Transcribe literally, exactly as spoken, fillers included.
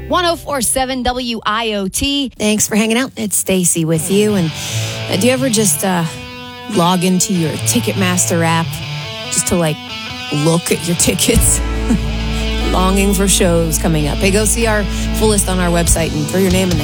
ten forty-seven W I O T. Thanks for hanging out. It's Stacy with you. And uh, do you ever just uh, log into your Ticketmaster app just to like look at your tickets? Longing for shows coming up. Hey, go see our full list on our website and throw your name in the